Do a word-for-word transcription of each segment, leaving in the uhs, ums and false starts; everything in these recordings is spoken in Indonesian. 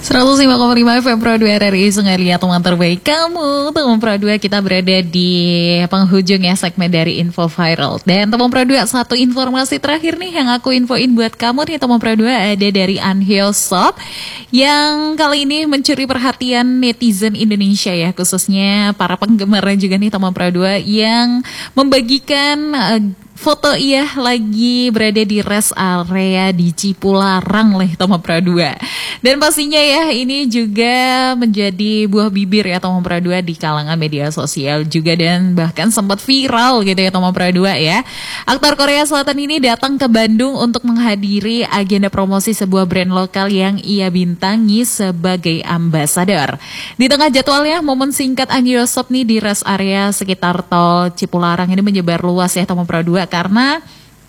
seratus lima koma lima F M Pro dua R R I Sungai Liat, teman terbaik kamu. Teman Pro dua, kita berada di penghujung ya segmen dari Info Viral. Dan teman Pro dua, satu informasi terakhir nih yang aku infoin buat kamu nih teman Pro dua, ada dari Anhyo Shop yang kali ini mencuri perhatian netizen Indonesia ya, khususnya para penggemarnya juga nih teman Pro dua, yang membagikan uh, foto ia lagi berada di rest area di Cipularang leh teman Pro dua. Dan pastinya ya ini juga menjadi buah bibir ya teman Pro dua di kalangan media sosial juga, dan bahkan sempat viral gitu ya teman Pro dua ya. Aktor Korea Selatan ini datang ke Bandung untuk menghadiri agenda promosi sebuah brand lokal yang ia bintangi sebagai ambasador. Di tengah jadwalnya, momen singkat Anhyo Shop nih di rest area sekitar tol Cipularang ini menyebar luas ya teman Pro dua, karena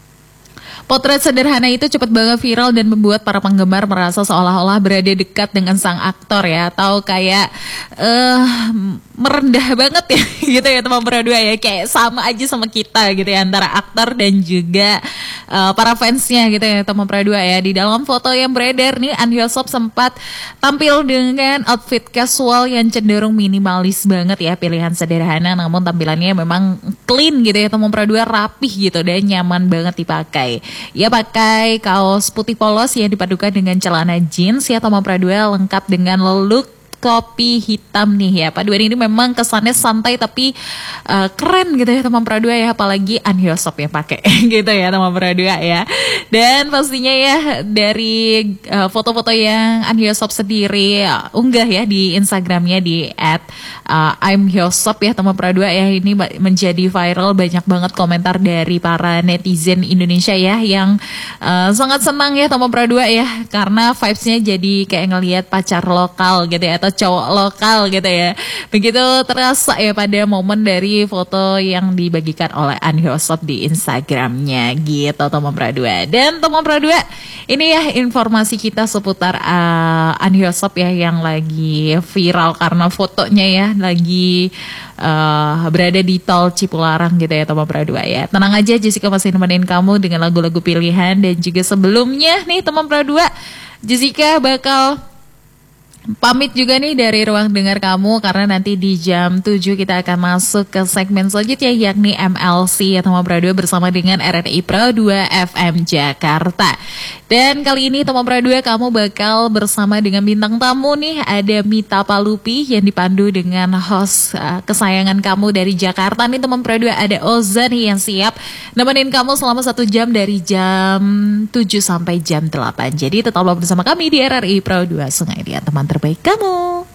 potret sederhana itu cepat banget viral dan membuat para penggemar merasa seolah-olah berada dekat dengan sang aktor ya, atau kayak uh, merendah banget ya gitu ya teman Pro dua ya, kayak sama aja sama kita gitu ya, antara aktor dan juga uh, para fansnya gitu ya teman Pro dua ya. Di dalam foto yang beredar nih, Anhyo Shop sempat tampil dengan outfit casual yang cenderung minimalis banget ya, pilihan sederhana namun tampilannya memang clean gitu ya teman Pro dua, rapih gitu dan nyaman banget dipakai. Ia pakai kaos putih polos yang dipadukan dengan celana jeans ya teman Pro dua, lengkap dengan look kopi hitam nih ya. Paduan ini memang kesannya santai tapi uh, keren gitu ya teman Pro dua ya, apalagi Anhyo Shop yang pakai gitu ya teman Pro dua ya. Dan pastinya ya dari uh, foto-foto yang Anhyo Shop sendiri uh, unggah ya di Instagramnya di at uh, imhyo shop ya teman Pro dua ya, ini menjadi viral. Banyak banget komentar dari para netizen Indonesia ya yang uh, sangat senang ya teman Pro dua ya, karena vibes-nya jadi kayak ngelihat pacar lokal gitu ya, atau cowok lokal gitu ya. Begitu terasa ya pada momen dari foto yang dibagikan oleh Anhyo Shop di Instagramnya gitu teman Pro dua. Dan teman Pro dua, ini ya informasi kita seputar uh, Anhyo Shop ya yang lagi viral karena fotonya ya lagi uh, berada di tol Cipularang gitu ya teman Pro dua ya. Tenang aja, Jessica masih nemenin kamu dengan lagu-lagu pilihan, dan juga sebelumnya nih teman Pro dua, Jessica bakal pamit juga nih dari ruang dengar kamu, karena nanti di jam tujuh kita akan masuk ke segmen selanjutnya yakni M L C ya teman Pro dua bersama dengan R R I Pro dua F M Jakarta. Dan kali ini teman Pro dua, kamu bakal bersama dengan bintang tamu nih, ada Mita Palupi yang dipandu dengan host uh, kesayangan kamu dari Jakarta nih teman Pro dua, ada Oza nih yang siap nemenin kamu selama satu jam dari jam tujuh sampai jam delapan. Jadi tetaplah bersama kami di R R I Pro dua Sungai Liat, teman terbaik kamu.